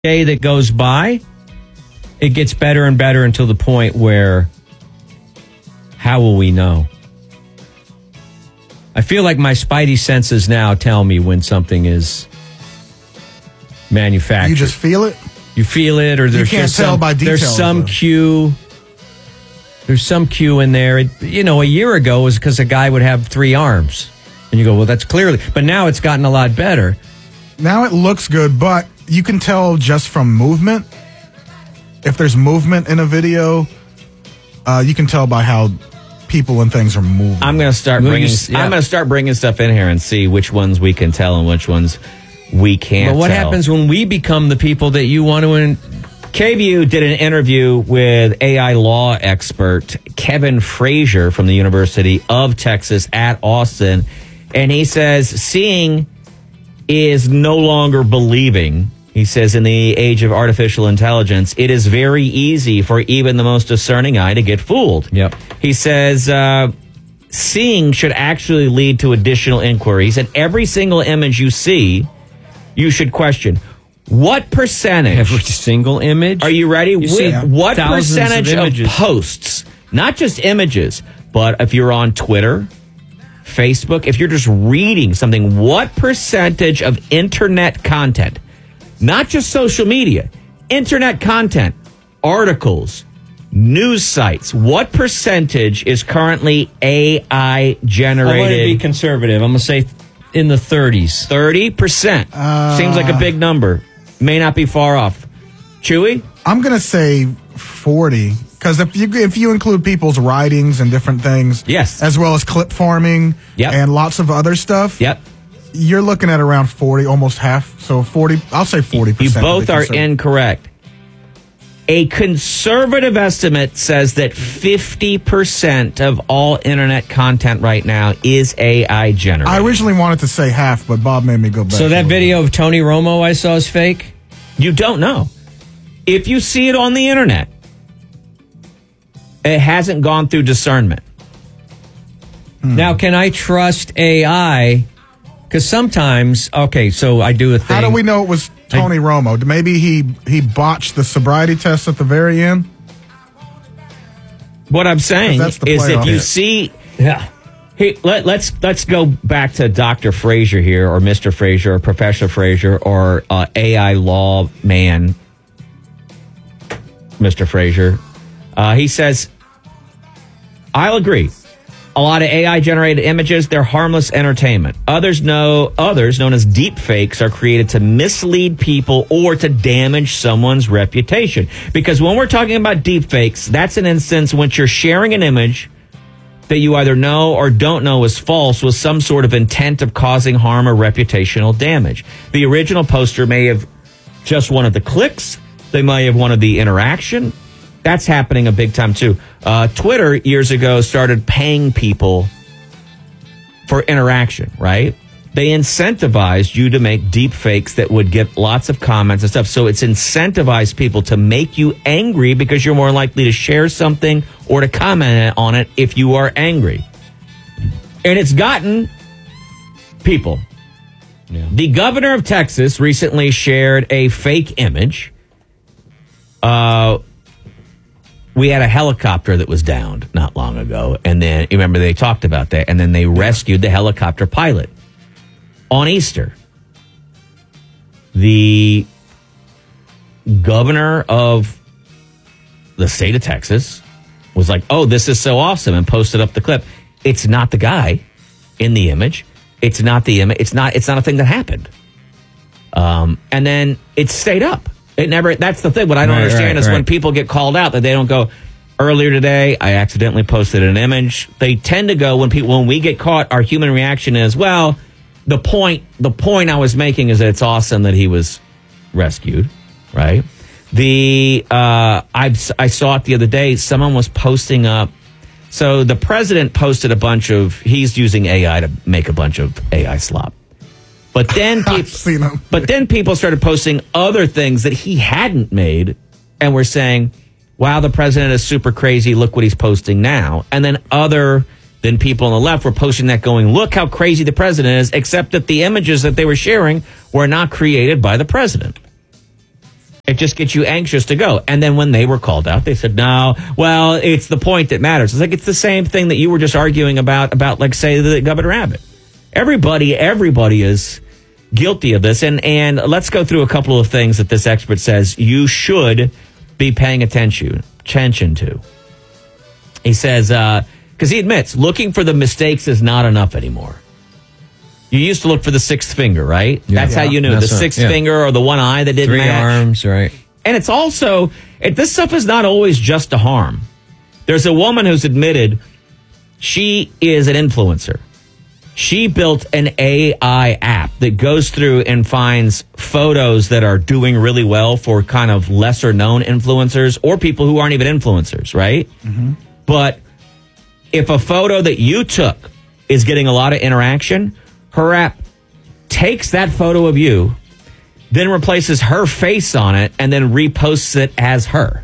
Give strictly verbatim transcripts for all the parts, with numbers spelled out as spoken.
day that goes by, it gets better and better until the point where, how will we know? I feel like my spidey senses now tell me when something is manufactured. You just feel it? You feel it, or there's you can't just tell some, by details, there's some though. cue. There's some cue in there. It, you know, a year ago it was because a guy would have three arms. And you go, well, that's clearly... But now it's gotten a lot better. Now it looks good, but you can tell just from movement. If there's movement in a video, uh, you can tell by how people and things are moving. I'm going to start Well, bringing. you s- yeah. I'm going to start bringing stuff in here and see which ones we can tell and which ones we can't. But what tell. happens when we become the people that you want to... In- K V U did an interview with A I law expert Kevin Frazier from the University of Texas at Austin, and he says seeing is no longer believing. He says in the age of artificial intelligence, it is very easy for even the most discerning eye to get fooled. Yep. He says uh, seeing should actually lead to additional inquiry. He said every single image you see, you should question. What percentage? Every single image? Are you ready? You see Wh- what thousands of percentage of, images. posts, not just images, but if you're on Twitter, Facebook, if you're just reading something, what percentage of internet content, not just social media, internet content, articles, news sites, what percentage is currently A I generated? I'm going to be conservative. I'm going to say in the thirties. thirty percent. Uh, Seems like a big number. May not be far off. Chewy? I'm going to say forty, because if you if you include people's writings and different things, Yes. as well as clip farming Yep. and lots of other stuff, Yep. you're looking at around forty, almost half. So forty, I'll say forty You percent. both are incorrect. A conservative estimate says that fifty percent of all internet content right now is A I generated. I originally wanted to say half, but Bob made me go back. So a that little video of Tony Romo I saw is fake? You don't know. If you see it on the internet, it hasn't gone through discernment. Now, can I trust A I? Because sometimes, okay, so I do a thing. How do we know it was Tony Romo? Maybe he he botched the sobriety test at the very end. What I'm saying 'Cause that's the is if playoff. you see... Yeah. Hey, let, let's let's go back to Doctor Frazier here, or Mister Frazier, or Professor Frazier, or uh, A I law man, Mister Frazier. Uh, he says, "I'll agree. A lot of A I generated images, they're harmless entertainment. Others know others known as deep fakes are created to mislead people or to damage someone's reputation. Because when we're talking about deep fakes, that's an instance in which you're sharing an image that you either know or don't know is false with some sort of intent of causing harm or reputational damage. The original poster may have just wanted the clicks. They may have wanted the interaction. That's happening a big time, too. Uh, Twitter, years ago, started paying people for interaction, right? They incentivized you to make deep fakes that would get lots of comments and stuff. So it's incentivized people to make you angry because you're more likely to share something or to comment on it if you are angry. And it's gotten people. Yeah. The governor of Texas recently shared a fake image. Uh, we had a helicopter that was downed not long ago. And then, you remember, they talked about that. And then they rescued the helicopter pilot. On Easter, the governor of the state of Texas was like, oh, this is so awesome, and posted up the clip. It's not the guy in the image. It's not the image. It's not, it's not a thing that happened. Um, and then it stayed up. It never, that's the thing. What I don't Right, understand right, is when right. people get called out that they don't go, earlier today, I accidentally posted an image. They tend to go when people, when we get caught, our human reaction is, well, The point, the point I was making is that it's awesome that he was rescued, right? The uh, I I saw it the other day. Someone was posting up. So the president posted a bunch of. He's using A I to make a bunch of A I slop, but then I've seen people, him. but then people started posting other things that he hadn't made, and were saying, "Wow, the president is super crazy. Look what he's posting now." And then other. Then people on the left were posting that going, look how crazy the president is, except that the images that they were sharing were not created by the president. just gets you anxious to go. And then when they were called out, they said, no, well, it's the point that matters. It's like, it's the same thing that you were just arguing about, about like, say, the Governor Abbott. Everybody, everybody is guilty of this. And, and let's go through a couple of things that this expert says you should be paying attention, attention to. He says, uh, because he admits, looking for the mistakes is not enough anymore. You used to look for the sixth finger, right? Yeah. That's Yeah. how you knew. That's the right. sixth Yeah. finger or the one eye that didn't Three match. arms, right? And it's also, it, this stuff is not always just to harm. There's a woman who's admitted she is an influencer. She built an A I app that goes through and finds photos that are doing really well for kind of lesser known influencers or people who aren't even influencers, right? Mm-hmm. But if a photo that you took is getting a lot of interaction, her app takes that photo of you, then replaces her face on it, and then reposts it as her.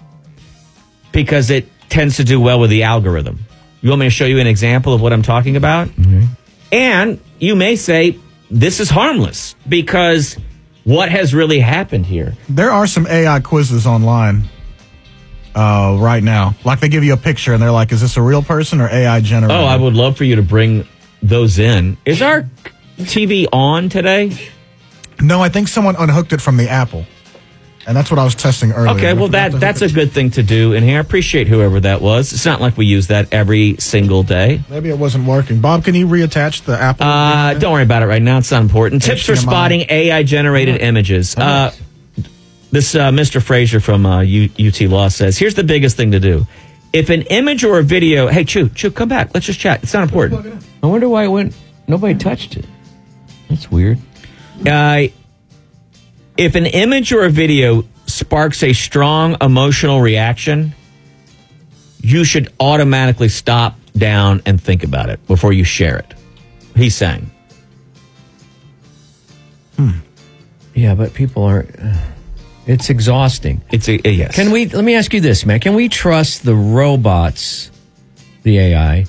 Because it tends to do well with the algorithm. You want me to show you an example of what I'm talking about? Mm-hmm. And you may say, this is harmless, because what has really happened here? There are some A I quizzes online uh, right now. Like they give you a picture and they're like, is this a real person or A I generated? Oh, I would love for you to bring those in. Is our T V on today? No, I think someone unhooked it from the Apple. And that's what I was testing earlier. Okay, well, that that's a good thing to do in here. I appreciate whoever that was. It's not like we use that every single day. Maybe it wasn't working. Bob, can you reattach the Apple? Uh, don't worry about it right now. It's not important. Tips for H D M I. spotting A I-generated images. Uh, this uh, Mister Fraser from uh, U- UT Law says, here's the biggest thing to do. If an image or a video... Hey, Chew, Chew, come back. Let's just chat. It's not important. I wonder why it went. Nobody touched it. That's weird. Uh, if an image or a video sparks a strong emotional reaction, you should automatically stop down and think about it before you share it. He's saying. Hmm. Yeah, but people aren't. Uh, it's exhausting. It's a, a yes. Can we? Let me ask you this, man. Can we trust the robots, the A I,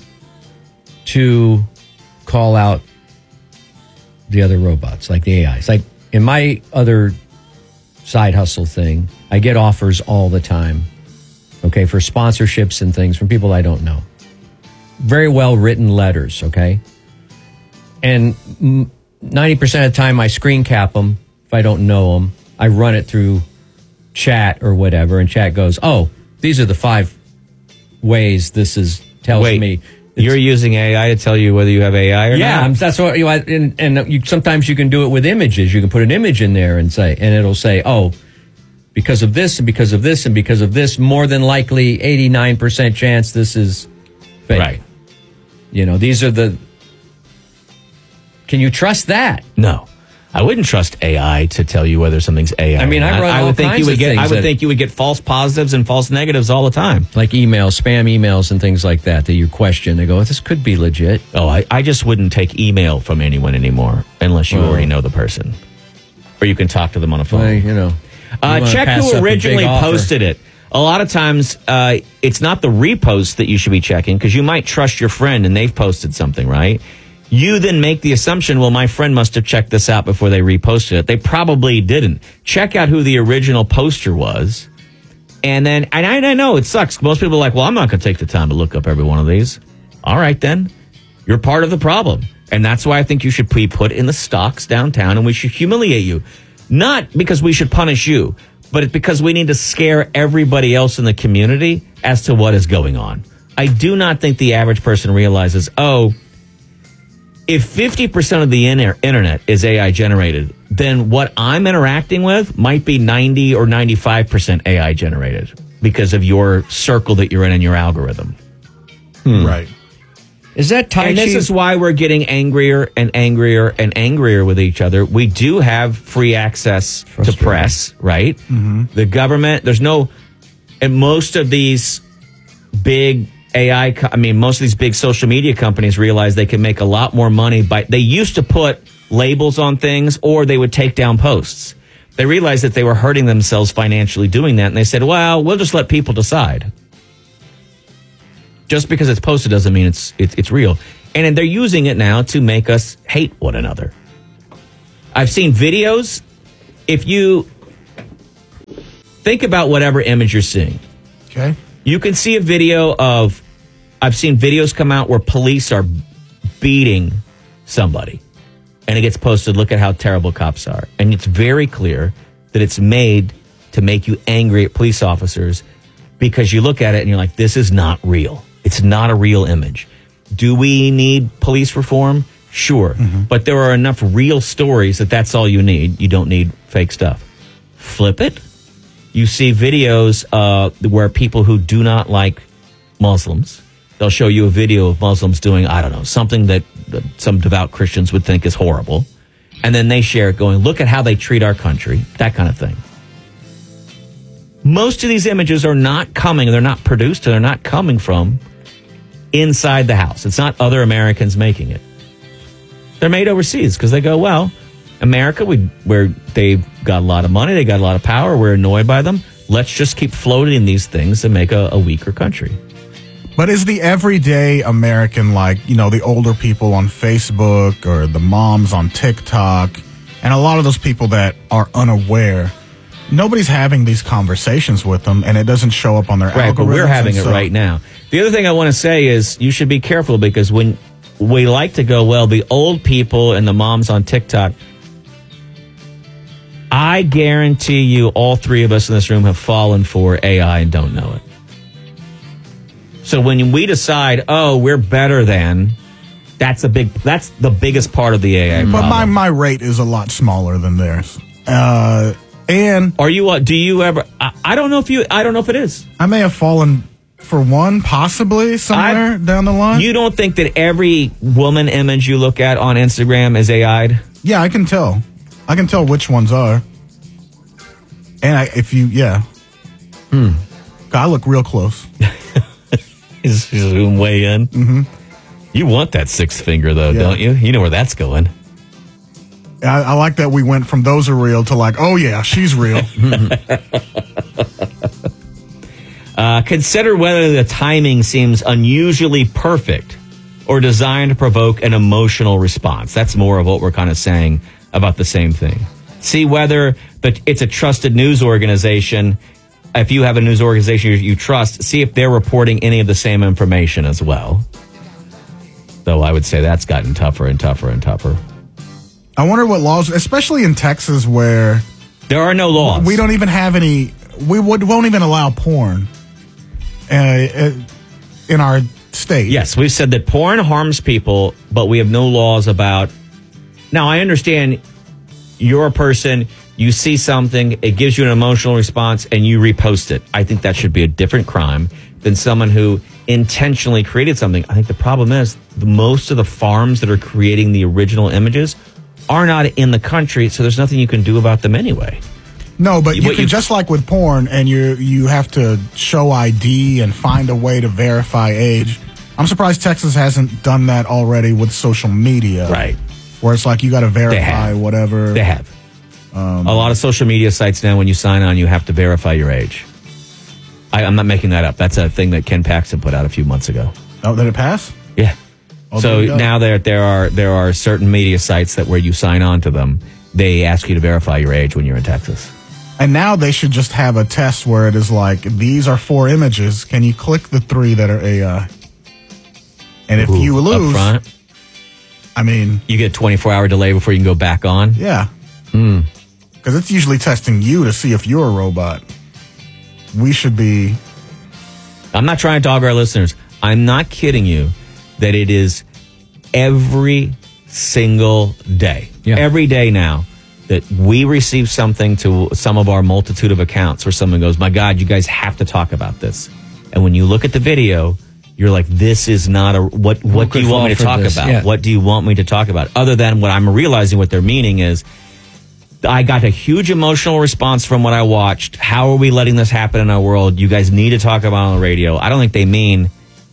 to call out the other robots, like the A Is? Like in my other side hustle thing, I get offers all the time, okay, for sponsorships and things from people I don't know. Very well written letters, okay? And ninety percent of the time I screen cap them if I don't know them. I run it through chat or whatever, and chat goes, oh, these are the five ways this is tells Wait, me. You're using A I to tell you whether you have A I or yeah, not? I'm- that's what you. And, and you, sometimes you can do it with images. You can put an image in there and say, and it'll say, "Oh, because of this, and because of this, and because of this, more than likely, eighty-nine percent chance this is fake." Right. You know, these are the. Can you trust that? No. I wouldn't trust A I to tell you whether something's A I. I mean, or I not. run I all would think kinds you would of get. I things would that- think you would get false positives and false negatives all the time. Like emails, spam emails, and things like that that you question. They go, "This could be legit." Oh, I, I just wouldn't take email from anyone anymore unless you Well- already know the person, or you can talk to them on a phone. Well, you know, Uh, you wanna check pass who up a big originally offer. posted it. A lot of times, uh, it's not the repost that you should be checking, because you might trust your friend and they've posted something, right? You then make the assumption, well, my friend must have checked this out before they reposted it. They probably didn't. Check out who the original poster was. And then, and I, and I know it sucks. Most people are like, well, I'm not going to take the time to look up every one of these. All right, then. You're part of the problem. And that's why I think you should be put in the stocks downtown and we should humiliate you. Not because we should punish you, but it's because we need to scare everybody else in the community as to what is going on. I do not think the average person realizes, oh, if fifty percent of the inter- internet is A I generated, then what I'm interacting with might be ninety or ninety-five percent A I generated because of your circle that you're in and your algorithm. Right. Is that Tai And this Chi? is why we're getting angrier and angrier and angrier with each other. We do have free access to Frustrating. press, right? Mm-hmm. The government, there's no, and most of these big A I, co- I mean, most of these big social media companies realize they can make a lot more money by, they used to put labels on things or they would take down posts. They realized that they were hurting themselves financially doing that. And they said, well, we'll just let people decide. Just because it's posted doesn't mean it's, it's, it's real. And they're using it now to make us hate one another. I've seen videos. If you, think about whatever image you're seeing. Okay. You can see a video of, I've seen videos come out where police are beating somebody. And it gets posted, look at how terrible cops are. And it's very clear that it's made to make you angry at police officers because you look at it and you're like, this is not real. It's not a real image. Do we need police reform? Sure. Mm-hmm. But there are enough real stories that that's all you need. You don't need fake stuff. Flip it. You see videos uh, where people who do not like Muslims, they'll show you a video of Muslims doing, I don't know, something that, that some devout Christians would think is horrible. And then they share it going, look at how they treat our country, that kind of thing. Most of these images are not coming, they're not produced, and they're not coming from inside the house. It's not other Americans making it. They're made overseas because they go, well, America, we, where they've got a lot of money, they got a lot of power, we're annoyed by them. Let's just keep floating these things to make a, a weaker country. But is the everyday American like, you know, the older people on Facebook or the moms on TikTok and a lot of those people that are unaware, nobody's having these conversations with them and it doesn't show up on their right, algorithms. But we're having it so, right now. The other thing I want to say is you should be careful because when we like to go, well, the old people and the moms on TikTok, I guarantee you all three of us in this room have fallen for A I and don't know it. So when we decide, oh, we're better than, that's a big, that's the biggest part of the A I But problem. my, my rate is a lot smaller than theirs. Uh, and are you, uh, do you ever, I, I don't know if you, I don't know if it is. I may have fallen for one, possibly somewhere I, down the line. You don't think that every woman image you look at on Instagram is A I'd? Yeah, I can tell. I can tell which ones are. And I, if you, yeah. Hmm. I look real close. Zoom way in. Mm-hmm. You want that sixth finger, though, yeah. don't you? You know where that's going. I, I like that we went from those are real to like, oh, yeah, she's real. uh, consider whether the timing seems unusually perfect or designed to provoke an emotional response. That's more of what we're kind of saying about the same thing. See whether the, it's a trusted news organization. If you have a news organization you, you trust, see if they're reporting any of the same information as well. Though I would say that's gotten tougher and tougher and tougher. I wonder what laws, especially in Texas where... There are no laws. We don't even have any... We would, won't even allow porn uh, in our state. Yes, we've said that porn harms people, but we have no laws about... Now, I understand you're a person... You see something, it gives you an emotional response, and you repost it. I think that should be a different crime than someone who intentionally created something. I think the problem is the, most of the farms that are creating the original images are not in the country, so there's nothing you can do about them anyway. No, but you What can, you- just like with porn, and you you have to show I D and find a way to verify age. I'm surprised Texas hasn't done that already with social media. Right. Where it's like you got to verify have. whatever. They have. Um, a lot of social media sites now, when you sign on, you have to verify your age. I, I'm not making that up. That's a thing that Ken Paxton put out a few months ago. Oh, did it pass? Yeah. Oh, so there you go. now there there are there are certain media sites that where you sign on to them, they ask you to verify your age when you're in Texas. And now they should just have a test where it is like, these are four images. Can you click the three that are A I? And if Ooh, you lose, up front, I mean, you get a twenty-four hour delay before you can go back on. yeah. Hmm. Because it's usually testing you to see if you're a robot. We should be... I'm not trying to dog our listeners. I'm not kidding you that it is every single day, Yeah. every day now that we receive something to some of our multitude of accounts where someone goes, my God, you guys have to talk about this. And when you look at the video, you're like, this is not a, what, what do could you want me to fall for talk this? about? Yeah. What do you want me to talk about? Other than what I'm realizing what they're meaning is, I got a huge emotional response from what I watched. How are we letting this happen in our world? You guys need to talk about it on the radio. I don't think they mean.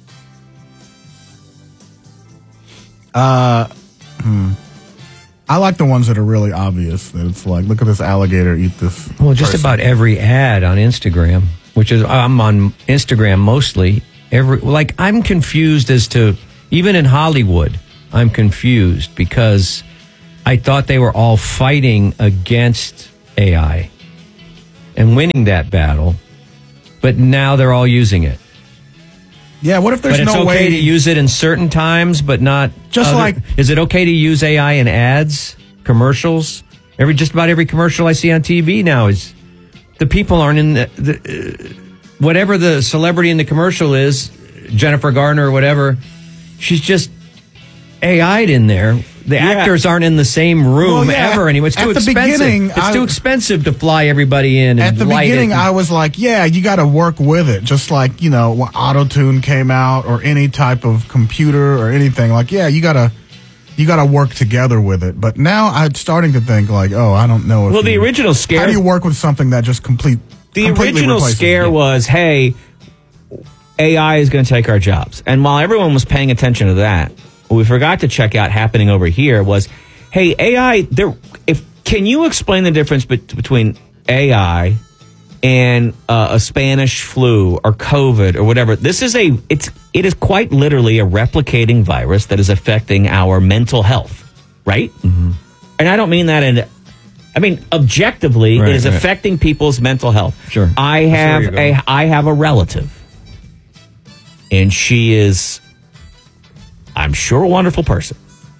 Uh, hmm. I like the ones that are really obvious. That it's like, look at this alligator eat this. Well, just person. about every ad on Instagram, which is, I'm on Instagram mostly. Every like, I'm confused as to, even in Hollywood, I'm confused because I thought they were all fighting against A I. and winning that battle, but now they're all using it. Yeah, what if there's but it's no okay way to use it in certain times, but not Just other- like- Is it okay to use A I in ads, commercials? Every just about every commercial I see on T V now is the people aren't in the, the uh, whatever the celebrity in the commercial is, Jennifer Garner or whatever. She's just A I'd in there. The Yeah. actors aren't in the same room Well, yeah, ever anymore. It's at too the expensive. beginning, it's I- too expensive to fly everybody in. And At the light beginning, it. I was like, yeah, you got to work with it. Just like, you know, when Auto-Tune came out or any type of computer or anything. Like, yeah, you got to you got to work together with it. But now I'm starting to think like, oh, I don't know. If Well, the you- original scare- How do you work with something that just complete The completely original replaces scare you? was, hey, A I is going to take our jobs. And while everyone was paying attention to that, what we forgot to check out happening over here was, hey, A I, there. If can you explain the difference be- between A I and uh, a Spanish flu or COVID or whatever? This is a it's it is quite literally a replicating virus that is affecting our mental health, right? Mm-hmm. And I don't mean that in. I mean, objectively, Right, it is right. affecting people's mental health. Sure. I I see where have you're going. a I have a relative, and she is, I'm sure, a wonderful person.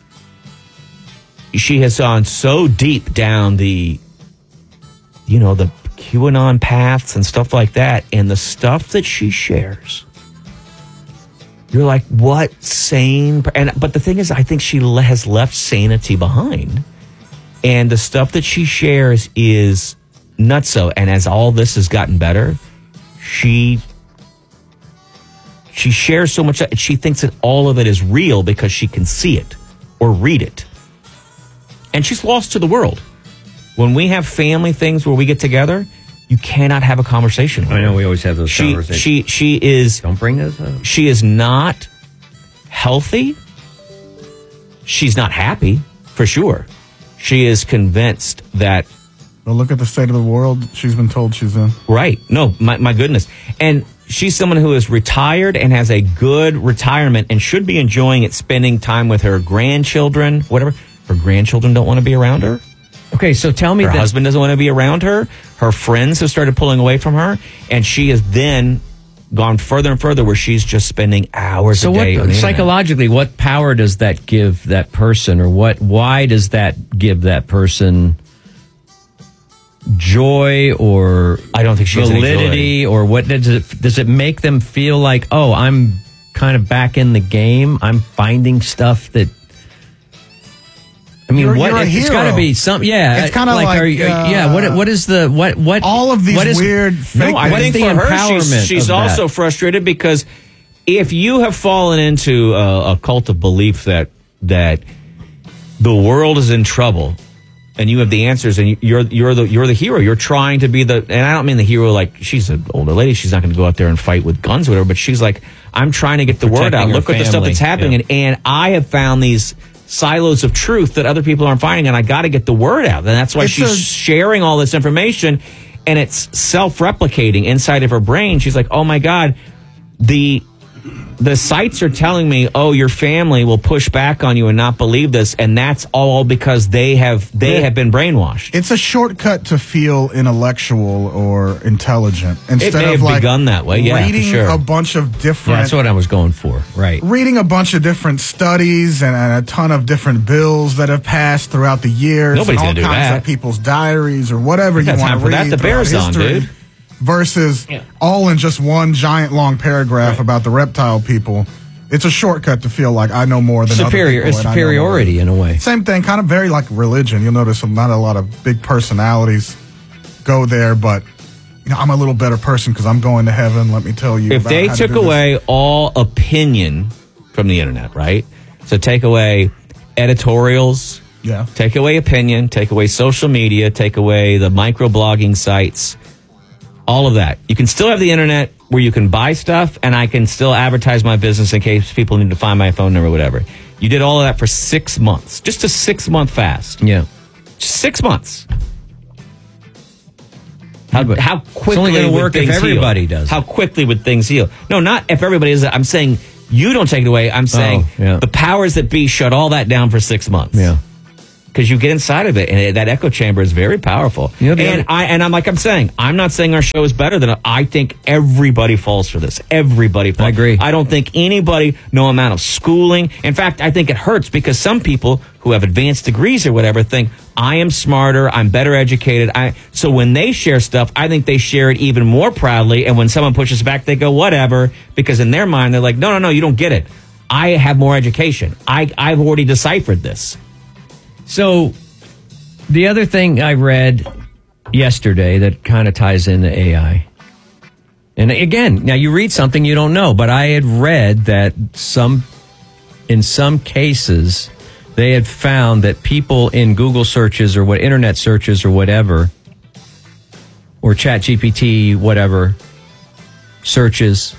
She has gone so deep down the, you know, the QAnon paths and stuff like that, and the stuff that she shares. You're like, what sane? And but the thing is, I think she le- has left sanity behind, and the stuff that she shares is nutso. And as all this has gotten better, she she shares so much that she thinks that all of it is real because she can see it or read it. And she's lost to the world. When we have family things where we get together, you cannot have a conversation with I know her. we always have those She conversations. she she is Don't bring those up. she is not healthy. She's not happy, for sure. She is convinced that, Well, look at the state of the world she's been told she's in. right, no, my, my goodness. And she's someone who is retired and has a good retirement and should be enjoying it, spending time with her grandchildren, whatever. Her grandchildren don't want to be around her. Okay, so tell me Her that. husband doesn't want to be around her. Her friends have started pulling away from her. And she has then gone further and further where she's just spending hours So a what day on the internet. psychologically, what power does that give that person, or what? Why does that give that person joy or I don't think she has any validity, or what does it does it make them feel like? Oh, I'm kind of back in the game. I'm finding stuff that. I mean, You're- what? you're a it's got to hero. be some. Yeah, It's kinda like, are you- uh, yeah. What? What is the what? What? all of these what is, weird fake No, I What's think the for her, she's, empowerment she's of also that? frustrated because if you have fallen into a, a cult of belief that that the world is in trouble and you have the answers and you're you're the you're the hero, you're trying to be the, and I don't mean the hero like she's an older lady, she's not going to go out there and fight with guns or whatever, but she's like, I'm trying to get the word Protecting out. her Look at the stuff family, that's happening, yeah. and, and I have found these silos of truth that other people aren't finding, and I got to get the word out. And that's why It's she's a- sharing all this information, and it's self-replicating inside of her brain. She's like, oh my God, the the sites are telling me, oh, your family will push back on you and not believe this, and that's all because they have they Yeah. have been brainwashed. It's a shortcut to feel intellectual or intelligent instead may of have like begun that way, yeah, for reading sure. a bunch of Yeah, different that's what I was going for. Right. reading a bunch of different studies and, and a ton of different bills that have passed throughout the years. Nobody's and all gonna do kinds that. of people's diaries or whatever you got want time to for read. that. The throughout Bear's on, history, dude. Versus Yeah. all in just one giant long paragraph Right. about the reptile people. It's a shortcut to feel like I know more than Superior. other It's people. and I know more. superiority in a way. Same thing, kind of very like religion. You'll notice not a lot of big personalities go there, but you know, I'm a little better person because I'm going to heaven. Let me tell you. If about they how to took do this. away all opinion from the internet, right? So take away editorials, yeah, take away opinion, take away social media, take away the microblogging sites, all of that. You can still have the internet where you can buy stuff, and I can still advertise my business in case people need to find my phone number or whatever. You did all of that for six months, just a six month fast. Yeah. Six months. How, but how it's quickly only gonna would work if things everybody heal? does. How quickly would things heal? No, not if everybody does it. I'm saying you don't take it away. I'm saying Oh, yeah. the powers that be shut all that down for six months. Yeah. because you get inside of it, and it, that echo chamber is very powerful. You know, the and other- I and I'm like I'm saying, I'm not saying our show is better than it. I think everybody falls for this. Everybody falls. I agree. I don't think anybody, no amount of schooling. In fact, I think it hurts because some people who have advanced degrees or whatever think I am smarter, I'm better educated. I so when they share stuff, I think they share it even more proudly. And when someone pushes back, they go whatever, because in their mind they're like, no, no, no, you don't get it. I have more education. I I've already deciphered this. So, the other thing I read yesterday that kind of ties into A I, and again, now you read something you don't know, but I had read that some, in some cases, they had found that people in Google searches or what internet searches or whatever, or Chat G P T, whatever, searches,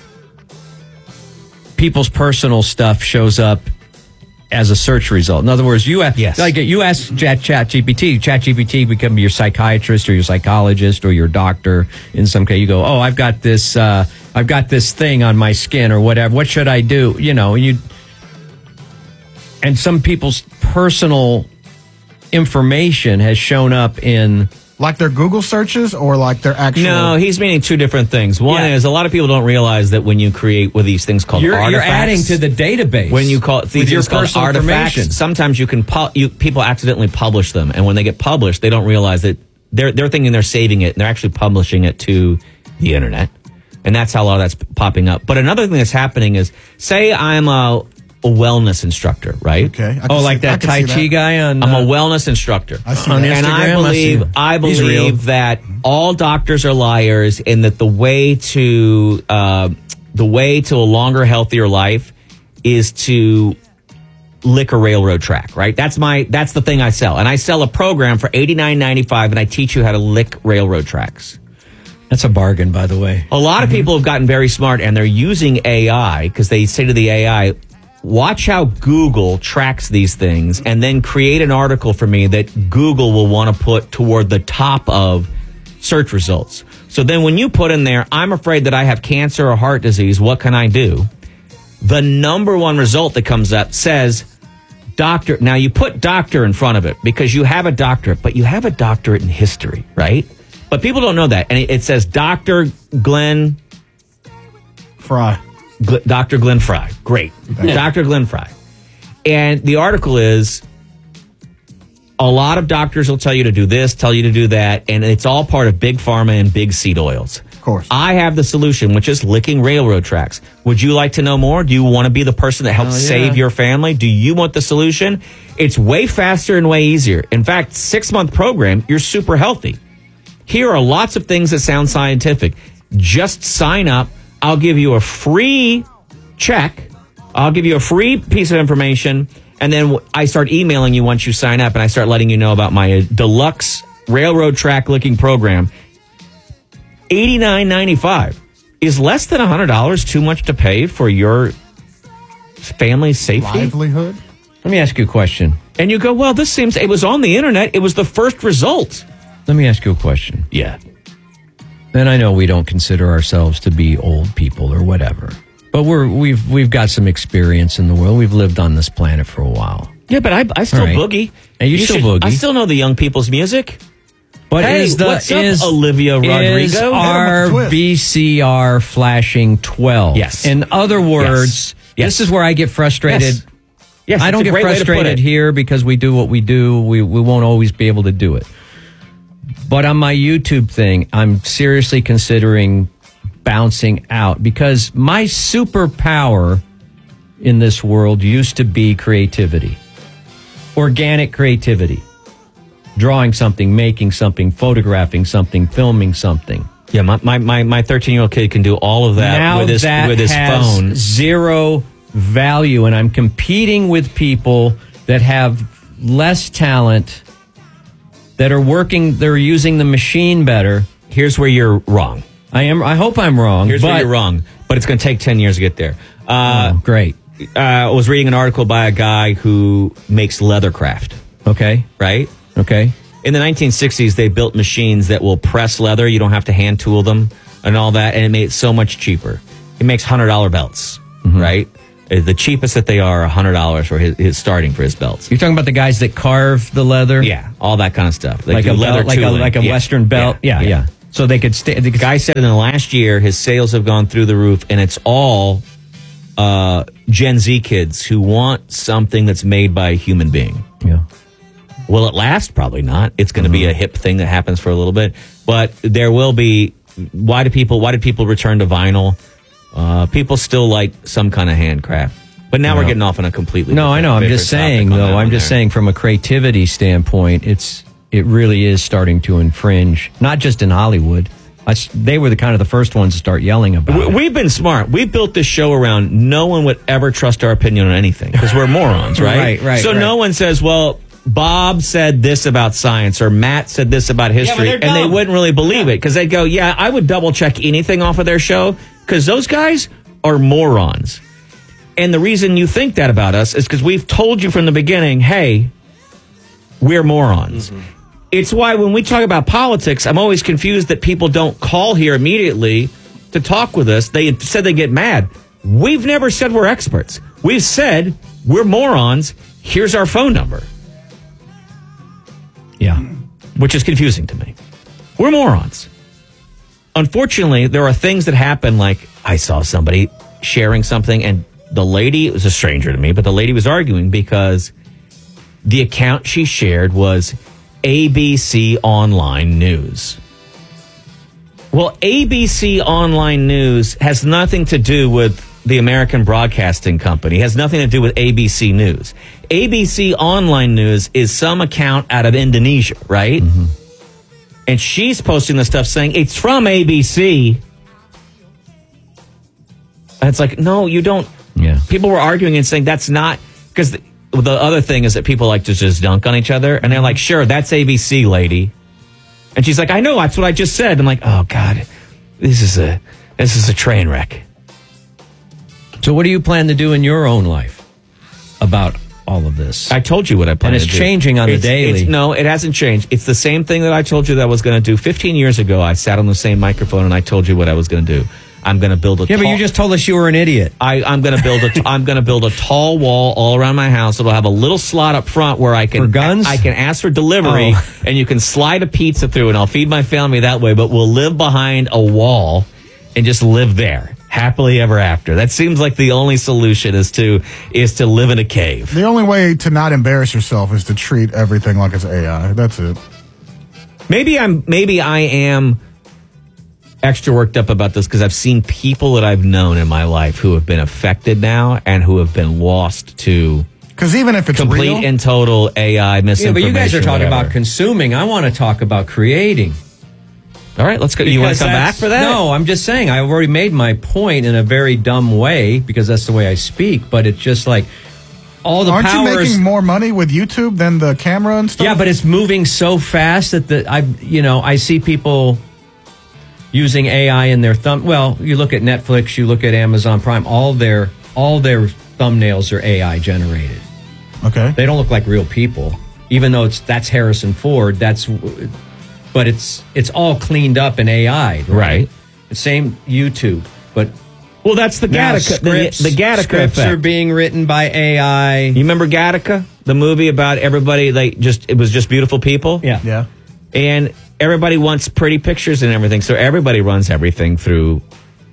people's personal stuff shows up as a search result. In other words, you ask, Yes. like you ask Chat Chat G P T, Chat G P T become your psychiatrist or your psychologist or your doctor. In some case, you go, "Oh, I've got this, uh, I've got this thing on my skin or whatever. What should I do?" You know, you and some people's personal information has shown up in. Like their Google searches or like their actual... No, he's meaning two different things. One Yeah. is a lot of people don't realize that when you create with these things called You're, artifacts, you're adding to the database when you call these with your things called personal artifacts, information. sometimes you can pu- you, people accidentally publish them, and when they get published, they don't realize that they're they're thinking they're saving it, and they're actually publishing it to the internet, and that's how a lot of that's popping up. But another thing that's happening is, say I'm a, a wellness instructor, right? Okay. I can Oh, see- like I that can Tai see Chi that. guy on. I'm uh, a wellness instructor. I see On that. And I Instagram, I see believe him. I He's real. believe that all doctors are liars, and that the way to uh, the way to a longer, healthier life is to lick a railroad track. Right? That's my that's the thing I sell, and I sell a program for eighty-nine ninety-five, and I teach you how to lick railroad tracks. That's a bargain, by the way. A lot of people have gotten very smart, and they're using A I because they say to the A I, watch how Google tracks these things and then create an article for me that Google will want to put toward the top of search results. So then when you put in there, I'm afraid that I have cancer or heart disease, what can I do? The number one result that comes up says doctor. Now you put doctor in front of it because you have a doctorate, but you have a doctorate in history, right? But people don't know that. And it, it says Doctor Glenn Fry. Gl- Doctor Glenn Fry. Great. Doctor Glenn Fry. And the article is a lot of doctors will tell you to do this, tell you to do that, and it's all part of big pharma and big seed oils. Of course. I have the solution, which is licking railroad tracks. Would you like to know more? Do you want to be the person that helps Oh, yeah. save your family? Do you want the solution? It's way faster and way easier. In fact, six-month program, you're super healthy. Here are lots of things that sound scientific. Just sign up. I'll give you a free check. I'll give you a free piece of information. And then I start emailing you once you sign up, and I start letting you know about my deluxe railroad track licking program. eighty-nine ninety-five. Is less than one hundred dollars too much to pay for your family's safety? Livelihood. Let me ask you a question. And you go, well, this seems, it was on the internet. It was the first result. Let me ask you a question. Yeah. And I know we don't consider ourselves to be old people or whatever, but we're we've we've got some experience in the world. We've lived on this planet for a while. Yeah, but I, I still All right. boogie. And you still boogie. I still know the young people's music. But Hey, is the what's up, is Olivia is Rodrigo? our Twist. V C R flashing twelve? Yes. In other words, Yes. this is where I get frustrated. Yes. Yes, I it's don't a get great way to put frustrated it. here because we do what we do. We we won't always be able to do it. But on my YouTube thing, I'm seriously considering bouncing out because my superpower in this world used to be creativity, organic creativity, drawing something, making something, photographing something, filming something. Yeah, my my my my thirteen-year-old kid can do all of that Now with his that with his has phone. zero value, and I'm competing with people that have less talent, that are working, they're using the machine better. Here's where you're wrong. I am. I hope I'm wrong. Here's but, where you're wrong. But it's going to take ten years to get there. Uh, Oh, great. uh, I was reading an article by a guy who makes leathercraft, Okay. right? Okay. In the nineteen sixties, they built machines that will press leather. You don't have to hand tool them and all that. And it made it so much cheaper. It makes one hundred dollars belts, right? Uh, The cheapest that they are, one hundred dollars for his, his starting for his belts. You're talking about the guys that carve the leather? Yeah, all that kind of stuff. They Like do a, leather belt, like a tooling. like a Yeah. Western belt? Yeah, yeah. yeah. So they could stay. The guy said in the last year, his sales have gone through the roof, and it's all uh, Gen Z kids who want something that's made by a human being. Yeah. Will it last? Probably not. It's going to be a hip thing that happens for a little bit, but there will be. Why do people? Why did people return to vinyl? Uh, people still like some kind of handcraft, but now we're getting off on a completely. No, I know. I'm different just saying, topic on that though. I'm one just there. saying, from a creativity standpoint, it's it really is starting to infringe, not just in Hollywood. I s they were the kind of the first ones to start yelling about We- it. We've been smart. We built this show around no one would ever trust our opinion on anything because we're morons, right? Right, right, So right. no one says, well, Bob said this about science or Matt said this about history, they're and they dumb. wouldn't really believe it because they'd go, yeah, I would double check anything off of their show because those guys are morons. And the reason you think that about us is because we've told you from the beginning, hey, we're morons. It's why when we talk about politics, I'm always confused that people don't call here immediately to talk with us. They said they get mad. We've never said we're experts. We've said we're morons. Here's our phone number, Yeah. which is confusing to me. We're morons. Unfortunately, there are things that happen like I saw somebody sharing something and the lady, it was a stranger to me, but the lady was arguing because the account she shared was A B C Online News. Well, A B C Online News has nothing to do with the American Broadcasting Company. It has nothing to do with A B C News. A B C Online News is some account out of Indonesia, right? Mm-hmm. And she's posting the stuff saying it's from A B C. And it's like, no, you don't. Yeah. People were arguing and saying that's not, because the, the other thing is that people like to just dunk on each other. And they're like, sure, that's A B C, lady. And she's like, I know, that's what I just said. I'm like, oh, God, this is a this is a train wreck. So what do you plan to do in your own life about all of this? I told you what I plan And to it's do. changing on the It's- daily. it's- no, it hasn't changed. It's the same thing that I told you that I was going to do. fifteen years ago, I sat on the same microphone and I told you what I was going to do. I'm going to build a yeah, but tall- you just told us you were an idiot. I, I'm going to build a. I'm going to build a tall wall all around my house. It'll have a little slot up front where I can For guns? I can ask for delivery, Oh. and you can slide a pizza through, and I'll feed my family that way. But we'll live behind a wall and just live there happily ever after. That seems like the only solution is to is to live in a cave. The only way to not embarrass yourself is to treat everything like it's A I. That's it. Maybe I'm. Maybe I am extra worked up about this because I've seen people that I've known in my life who have been affected now and who have been lost to Because even if it's complete real, and total A I Yeah, misinformation. but you guys are talking whatever. about consuming. I want to talk about creating. All right, let's go. You want Because to come back that's- for that? No, I'm just saying. I've already made my point in a very dumb way because that's the way I speak. But it's just like all the aren't you powers. making more money with YouTube than the camera and stuff? Yeah, but it's moving so fast that the I you know I see people using A I in their thumb. Well, you look at Netflix, you look at Amazon Prime. All their all their thumbnails are A I generated. Okay. They don't look like real people, even though it's that's Harrison Ford. That's but it's it's all cleaned up in A I, right? Right. The same YouTube, but Well, that's the now Gattaca. scripts, the, the Gattaca scripts effect. are being written by A I. You remember Gattaca, the movie about everybody? Like just it was just beautiful people. Yeah, Yeah. And everybody wants pretty pictures and everything, so everybody runs everything through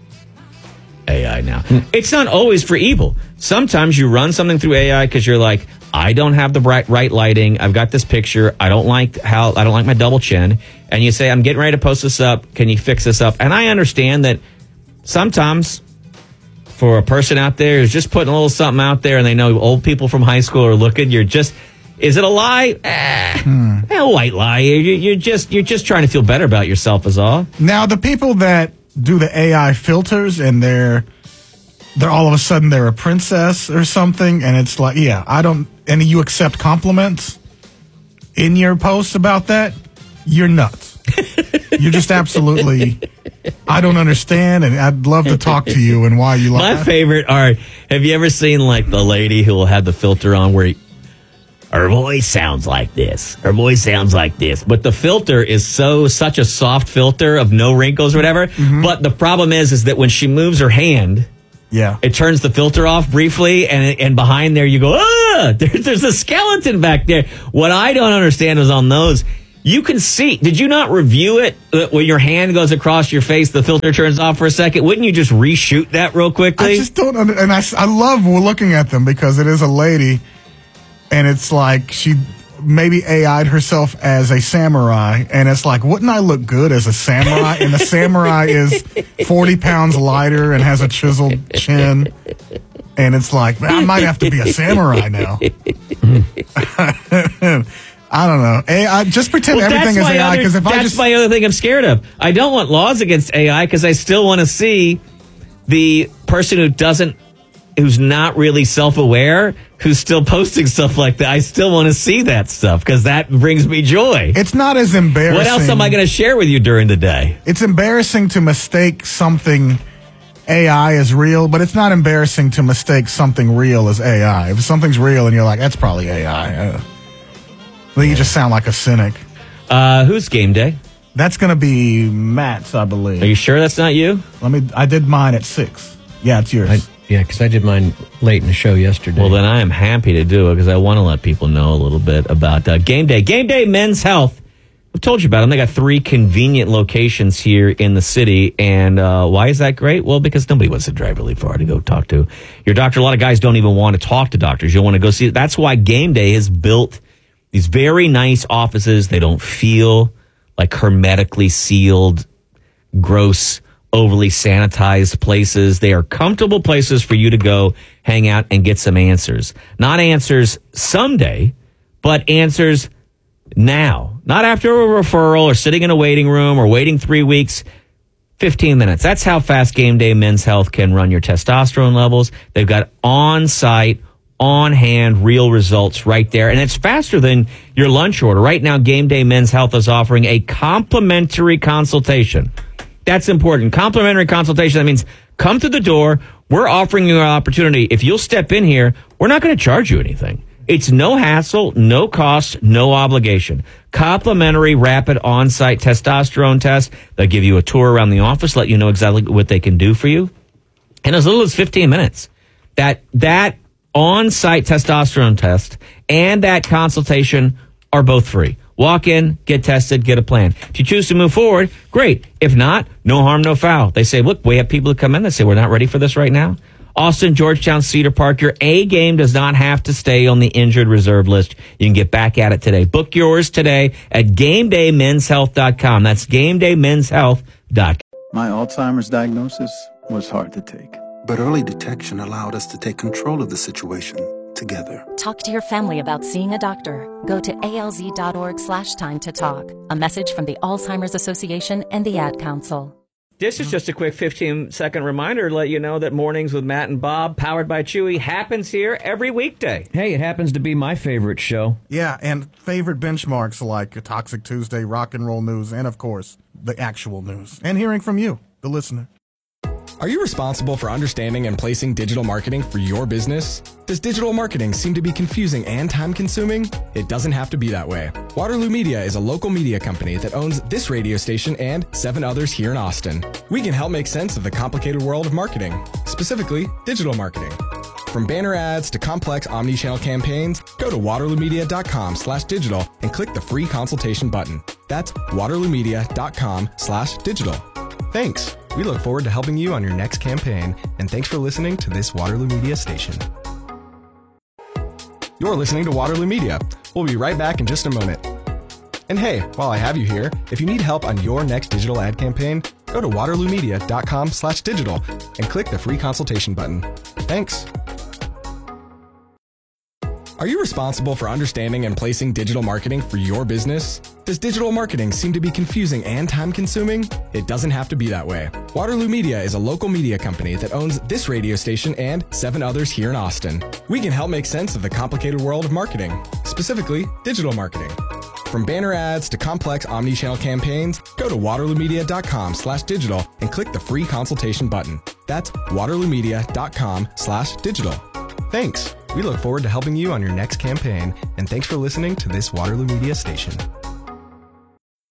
A I now. It's not always for evil. Sometimes you run something through A I because you're like, I don't have the bright, right lighting. I've got this picture. I don't like how I don't like my double chin. And you say, I'm getting ready to post this up. Can you fix this up? And I understand that sometimes for a person out there who's just putting a little something out there and they know old people from high school are looking, you're just, is it a lie? Eh, a white lie. You're, you're just you're just trying to feel better about yourself is all. Now the people that do the A I filters and they're they're all of a sudden they're a princess or something, and it's like, yeah, I don't. And you accept compliments in your posts about that, you're nuts. You're just absolutely. I don't understand, and I'd love to talk to you and why you like. My favorite are, have you ever seen like the lady who will have the filter on where her voice sounds like this, her voice sounds like this, but the filter is so such a soft filter of no wrinkles or whatever. But the problem is, is that when she moves her hand, Yeah. It turns the filter off briefly, and and behind there you go, ah, there's, there's a skeleton back there. What I don't understand is on those, you can see. Did you not review it uh, when your hand goes across your face, the filter turns off for a second? Wouldn't you just reshoot that real quickly? I just don't, under, and I, I love looking at them because it is a lady, and it's like she maybe A I'd herself as a samurai, and it's like, wouldn't I look good as a samurai? And the samurai is forty pounds lighter and has a chiseled chin, and it's like, I might have to be a samurai now. I don't know. A I, just pretend well, everything is A I. Because if that's I just my other thing I'm scared of. I don't want laws against A I because I still want to see the person who doesn't, who's not really self-aware, who's still posting stuff like that. I still want to see that stuff because that brings me joy. It's not as embarrassing. What else am I going to share with you during the day? It's embarrassing to mistake something A I as real, but it's not embarrassing to mistake something real as A I. If something's real and you're like, that's probably A I. Uh, then you just sound like a cynic. Uh, who's game day? That's going to be Matt's, I believe. Are you sure that's not you? Let me. I did mine at six. Yeah, it's yours. I, yeah, because I did mine late in the show yesterday. Well, then I am happy to do it because I want to let people know a little bit about uh, Game Day. Game Day Men's Health. I've told you about them. They got three convenient locations here in the city. And uh, why is that great? Well, because nobody wants to drive really far to go talk to your doctor. A lot of guys don't even want to talk to doctors. You'll want to go see. That's why Game Day has built these very nice offices. They don't feel like hermetically sealed, gross, overly sanitized places. They are comfortable places for you to go hang out and get some answers. Not answers someday, but answers now. Not after a referral or sitting in a waiting room or waiting three weeks. fifteen minutes. That's how fast Game Day Men's Health can run your testosterone levels. They've got on-site, on-hand, real results right there. And it's faster than your lunch order. Right now, Game Day Men's Health is offering a complimentary consultation. That's important. Complimentary consultation. That means come to the door. We're offering you an opportunity. If you'll step in here, we're not going to charge you anything. It's no hassle, no cost, no obligation. Complimentary rapid on-site testosterone test. They'll give you a tour around the office, let you know exactly what they can do for you. In as little as fifteen minutes. That, that on-site testosterone test and that consultation are both free. Walk in, get tested, get a plan. If you choose to move forward, great. If not, no harm, no foul. They say, look, we have people who come in that say, we're not ready for this right now. Austin, Georgetown, Cedar Park, your A game does not have to stay on the injured reserve list. You can get back at it today. Book yours today at game day men's health dot com. That's game day men's health dot com. My Alzheimer's diagnosis was hard to take. But early detection allowed us to take control of the situation together. Talk to your family about seeing a doctor. Go to alz.org slash time to talk. A message from the Alzheimer's Association and the Ad Council. This is just a quick fifteen-second reminder to let you know that Mornings with Matt and Bob, powered by Chewy, happens here every weekday. Hey, it happens to be my favorite show. Yeah, and favorite benchmarks like Toxic Tuesday, Rock and Roll News, and, of course, the actual news. And hearing from you, the listener. Are you responsible for understanding and placing digital marketing for your business? Does digital marketing seem to be confusing and time-consuming? It doesn't have to be that way. Waterloo Media is a local media company that owns this radio station and seven others here in Austin. We can help make sense of the complicated world of marketing, specifically digital marketing. From banner ads to complex omni-channel campaigns, go to waterloomedia.com slash digital and click the free consultation button. That's waterloomedia.com slash digital. Thanks. We look forward to helping you on your next campaign, and thanks for listening to this Waterloo Media station. You're listening to Waterloo Media. We'll be right back in just a moment. And hey, while I have you here, if you need help on your next digital ad campaign, go to waterloomedia.com slash digital and click the free consultation button. Thanks. Are you responsible for understanding and placing digital marketing for your business? Does digital marketing seem to be confusing and time-consuming? It doesn't have to be that way. Waterloo Media is a local media company that owns this radio station and seven others here in Austin. We can help make sense of the complicated world of marketing, specifically digital marketing. From banner ads to complex omni-channel campaigns, go to waterloomedia.com slash digital and click the free consultation button. That's waterloomedia.com slash digital. Thanks. We look forward to helping you on your next campaign, and thanks for listening to this Waterloo Media station.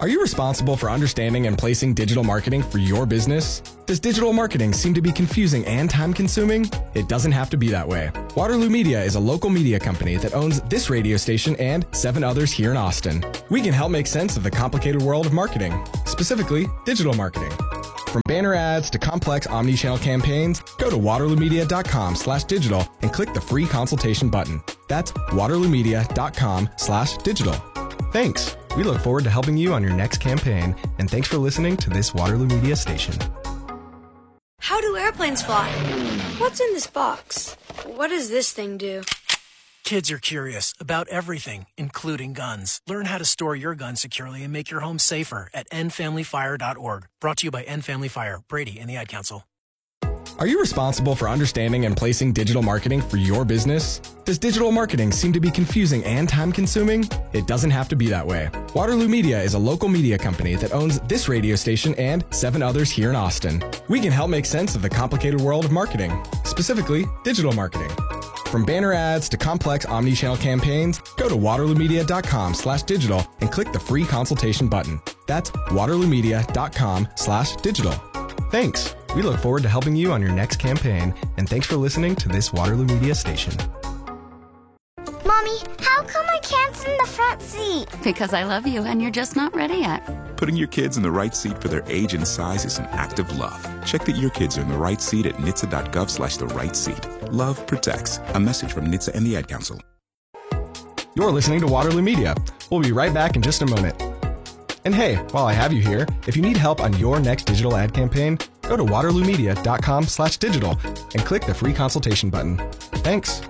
Are you responsible for understanding and placing digital marketing for your business? Does digital marketing seem to be confusing and time-consuming? It doesn't have to be that way. Waterloo Media is a local media company that owns this radio station and seven others here in Austin. We can help make sense of the complicated world of marketing, specifically digital marketing. From banner ads to complex omni-channel campaigns, go to waterloomedia.com slash digital and click the free consultation button. That's waterloomedia.com slash digital. Thanks. We look forward to helping you on your next campaign, and thanks for listening to this Waterloo Media station. How do airplanes fly? What's in this box? What does this thing do? Kids are curious about everything, including guns. Learn how to store your gun securely and make your home safer at end family fire dot org. Brought to you by End Family Fire, Brady, and the Ad Council. Are you responsible for understanding and placing digital marketing for your business? Does digital marketing seem to be confusing and time-consuming? It doesn't have to be that way. Waterloo Media is a local media company that owns this radio station and seven others here in Austin. We can help make sense of the complicated world of marketing, specifically digital marketing. From banner ads to complex omni-channel campaigns, go to waterloomedia.com slash digital and click the free consultation button. That's waterloomedia.com slash digital. Thanks. We look forward to helping you on your next campaign, and thanks for listening to this Waterloo Media station. Mommy, how come I can't sit in the front seat? Because I love you and you're just not ready yet. Putting your kids in the right seat for their age and size is an act of love. Check that your kids are in the right seat at N H T S A dot gov slash the right seat. Love protects. A message from N H T S A and the Ad Council. You're listening to Waterloo Media. We'll be right back in just a moment. And hey, while I have you here, if you need help on your next digital ad campaign, go to waterloomedia.com slash digital and click the free consultation button. Thanks.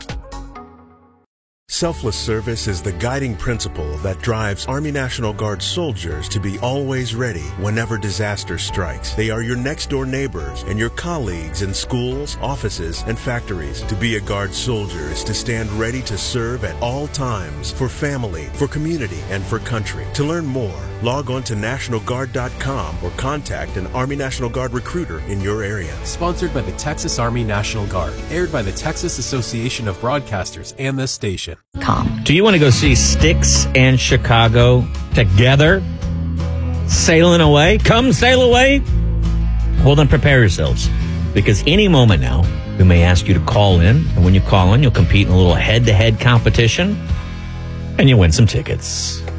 Selfless service is the guiding principle that drives Army National Guard soldiers to be always ready whenever disaster strikes. They are your next-door neighbors and your colleagues in schools, offices, and factories. To be a Guard soldier is to stand ready to serve at all times for family, for community, and for country. To learn more, log on to national guard dot com or contact an Army National Guard recruiter in your area. Sponsored by the Texas Army National Guard. Aired by the Texas Association of Broadcasters and this station. Do you want to go see Styx and Chicago together? Sailing away? Come sail away? Well, then prepare yourselves, because any moment now, we may ask you to call in, and when you call in, you'll compete in a little head-to-head competition, and you win some tickets.